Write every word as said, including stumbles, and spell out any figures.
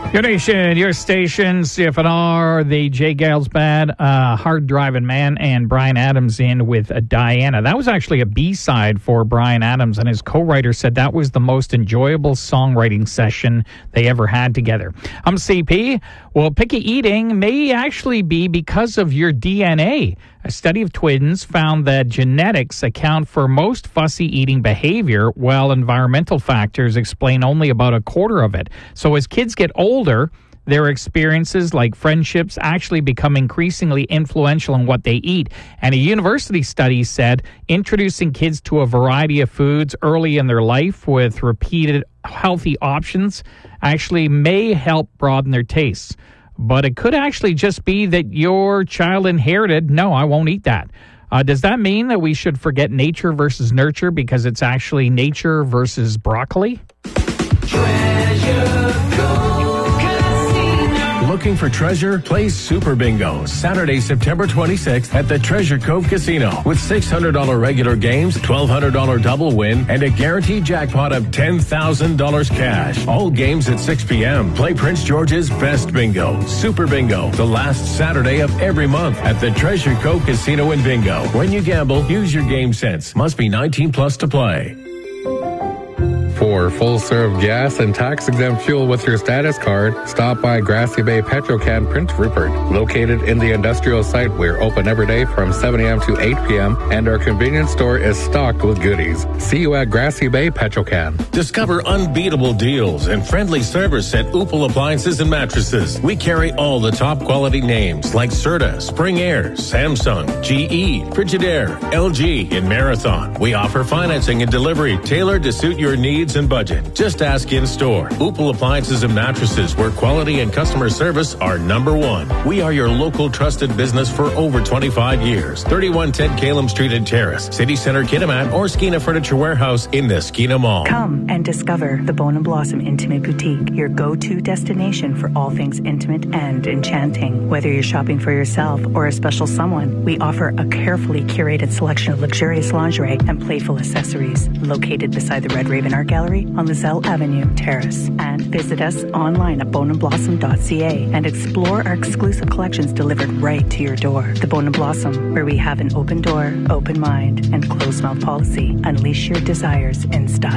Your nation, your station, C F N R, the J. Gales Band, uh, Hard Driving Man, and Bryan Adams in with uh, Diana. That was actually a B-side for Bryan Adams, and his co-writer said that was the most enjoyable songwriting session they ever had together. I'm C P. Well, picky eating may actually be because of your D N A. A study of twins found that genetics account for most fussy eating behavior, while environmental factors explain only about a quarter of it. So as kids get older, their experiences like friendships actually become increasingly influential in what they eat. And a university study said introducing kids to a variety of foods early in their life with repeated healthy options actually may help broaden their tastes. But it could actually just be that your child inherited, no, I won't eat that. Uh, does that mean that we should forget nature versus nurture because it's actually nature versus broccoli? Treasure Cove Casino. Looking for treasure? Play Super Bingo Saturday, September twenty-sixth at the Treasure Cove Casino with six hundred dollars regular games, twelve hundred dollars double win, and a guaranteed jackpot of ten thousand dollars cash. All games at six p.m. Play Prince George's Best Bingo, Super Bingo, the last Saturday of every month at the Treasure Cove Casino and Bingo. When you gamble, use your game sense. Must be nineteen plus to play. For full-serve gas and tax-exempt fuel with your status card, stop by Grassy Bay Petrocan Prince Rupert. Located in the industrial site, we're open every day from seven a.m. to eight p.m., and our convenience store is stocked with goodies. See you at Grassy Bay Petrocan. Discover unbeatable deals and friendly service at Opal Appliances and Mattresses. We carry all the top quality names like Serta, Spring Air, Samsung, G E, Frigidaire, L G, and Marathon. We offer financing and delivery tailored to suit your needs and budget. Just ask in store. Opal Appliances and Mattresses, where quality and customer service are number one. We are your local trusted business for over twenty-five years. thirty-one ten Calum Street and Terrace, City Center, Kitimat, or Skeena Furniture Warehouse in the Skeena Mall. Come and discover the Bone and Blossom Intimate Boutique, your go-to destination for all things intimate and enchanting. Whether you're shopping for yourself or a special someone, we offer a carefully curated selection of luxurious lingerie and playful accessories. Located beside the Red Raven Art Gallery on Lizelle Avenue, Terrace. And visit us online at bone and blossom dot c a and explore our exclusive collections delivered right to your door. The Bone and Blossom, where we have an open door, open mind, and closed mouth policy. Unleash your desires in style.